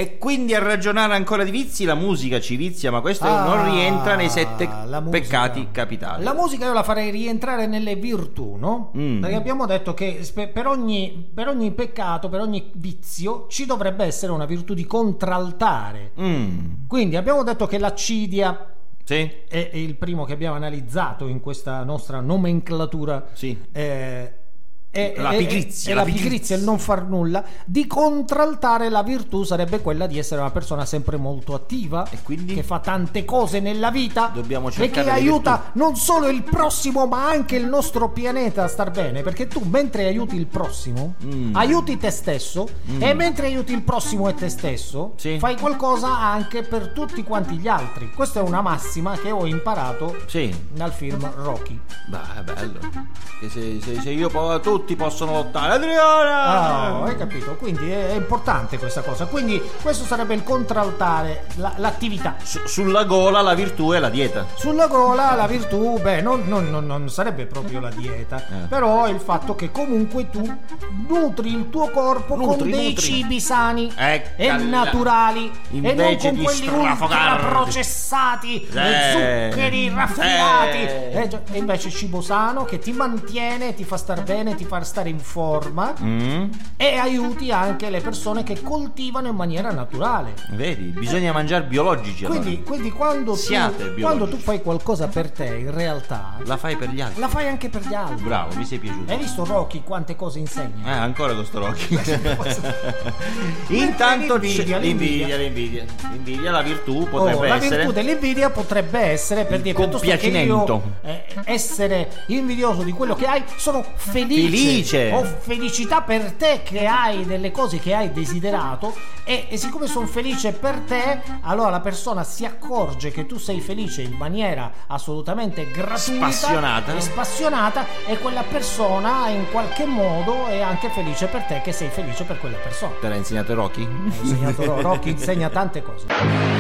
E quindi a ragionare ancora di vizi, la musica ci vizia, ma questo non rientra nei 7 peccati capitali. La musica io la farei rientrare nelle virtù, no? Perché abbiamo detto che per ogni peccato, per ogni vizio ci dovrebbe essere una virtù di contraltare. Quindi abbiamo detto che l'accidia è il primo che abbiamo analizzato in questa nostra nomenclatura. La pigrizia, il non far nulla. Di contraltare la virtù sarebbe quella di essere una persona sempre molto attiva, e quindi che fa tante cose nella vita. Dobbiamo e cercare che aiuta non solo il prossimo ma anche il nostro pianeta a star bene, perché tu mentre aiuti il prossimo aiuti te stesso, e mentre aiuti il prossimo e te stesso fai qualcosa anche per tutti quanti gli altri. Questa è una massima che ho imparato dal film Rocky. Beh, è bello che se io tutti possono lottare, Adriana! Hai capito? Quindi è importante questa cosa. Quindi questo sarebbe il contraltare, l'attività. Sulla gola la virtù è la dieta. Sulla gola la virtù, non sarebbe proprio la dieta, però il fatto che comunque tu nutri il tuo corpo con dei cibi sani e naturali, e non con quelli ultra processati, zuccheri raffinati. E invece cibo sano che ti mantiene, ti fa star bene, ti fa stare in forma, e aiuti anche le persone che coltivano in maniera naturale. Vedi, bisogna mangiare biologici. Quindi quando tu fai qualcosa per te, in realtà la fai per gli altri. La fai anche per gli altri. Bravo, mi sei piaciuto. Hai visto Rocky quante cose insegna? Ancora questo Rocky. Intanto l'invidia, la virtù potrebbe essere. La virtù dell'invidia potrebbe essere, per dire, compiacimento. Essere invidioso di quello che hai, sono felice. Ho felicità per te che hai delle cose che hai desiderato, e siccome sono felice per te, allora la persona si accorge che tu sei felice in maniera assolutamente gratuita e spassionata, e quella persona in qualche modo è anche felice per te che sei felice per quella persona. Te l'ha insegnato Rocky? Rocky insegna tante cose.